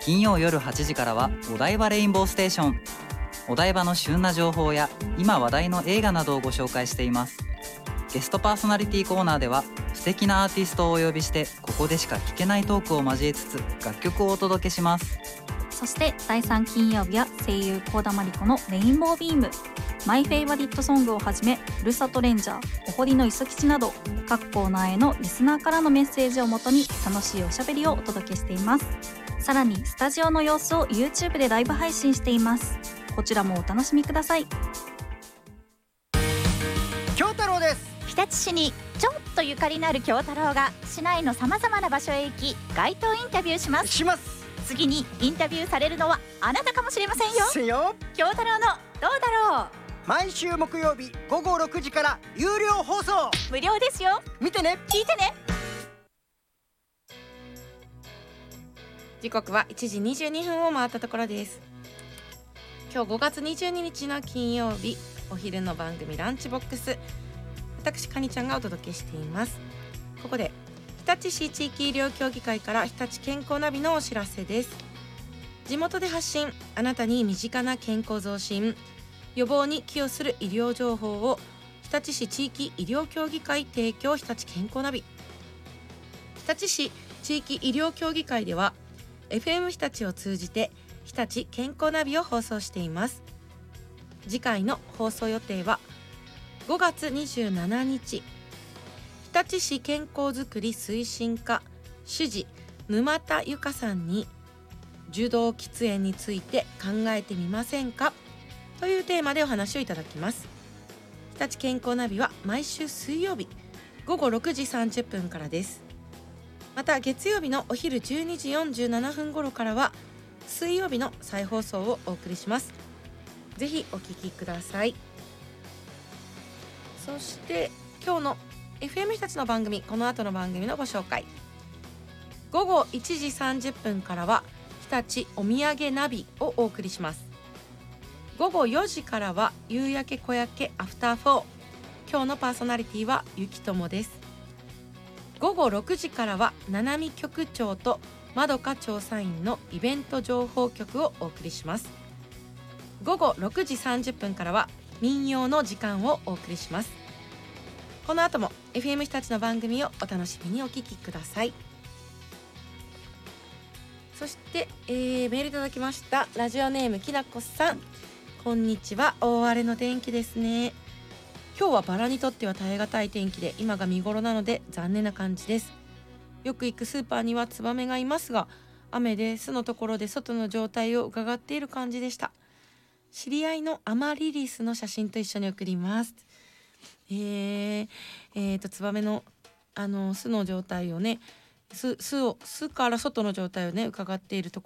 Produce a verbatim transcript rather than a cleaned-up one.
金曜夜はちじからはお台場レインボーステーション。お台場の旬な情報や今話題の映画などをご紹介しています。ゲストパーソナリティコーナーでは素敵なアーティストをお呼びして、ここでしか聴けないトークを交えつつ楽曲をお届けします。 そしてだいさん金曜日は声優幸田真理子のレインボービーム、マイフェイバリットソングをはじめふるさとレンジャー、お堀の磯吉など各コーナーへのリスナーからのメッセージをもとに楽しいおしゃべりをお届けしています。さらにスタジオの様子を YouTube でライブ配信しています。こちらもお楽しみください。 京太郎です。 日立市にちょっとゆかりのある京太郎が市内のさまざまな場所へ行き街頭インタビューしますします次にインタビューされるのはあなたかもしれませんよ。 せよ京太郎のどうだろう、 毎週木曜日ごごろくじから有料放送、 無料ですよ。 見てね、 聞いてね。 時刻はいちじにじゅうにふんを回ったところです。今日ごがつにじゅうににちの金曜日、お昼の番組ランチボックス、私かにちゃんがお届けしています。ここで日立市地域医療協議会から日立健康ナビのお知らせです。地元で発信、あなたに身近な健康増進、予防に寄与する医療情報を日立市地域医療協議会提供、日立健康ナビ。日立市地域医療協議会では エフエム 日立を通じて日立健康ナビを放送しています。次回の放送予定はごがつにじゅうしちにち、日立市健康づくり推進課主事沼田由香さんに受動喫煙について考えてみませんかというテーマでお話をいただきます。日立健康ナビは毎週水曜日ごごろくじさんじゅっぷんからです。また月曜日のお昼じゅうにじよんじゅうななふん頃からは水曜日の再放送をお送りします。ぜひお聞きください。そして今日の エフエム 日立の番組、この後の番組のご紹介。ごごいちじさんじゅっぷんからは日立お土産ナビをお送りします。ごごよじからは夕焼け小焼けアフターフォー、今日のパーソナリティはゆきともです。ごごろくじからは七海局長とまどか調査員のイベント情報局をお送りします。ごごろくじさんじゅっぷんからは民謡の時間をお送りします。この後も エフエム 日立の番組をお楽しみにお聞きください。そして、えー、メールいただきました。ラジオネームきなこさん、こんにちは。大荒れの天気ですね。今日はバラにとっては耐え難い天気で、今が見頃なので残念な感じです。よく行くスーパーにはツバメがいますが、雨で巣のところで外の状態を伺っている感じでした。知り合いのアマリリスの写真と一緒に送ります。えー、えーとツバメのあの巣の状態をね、巣巣を巣から外の状態をね伺っていると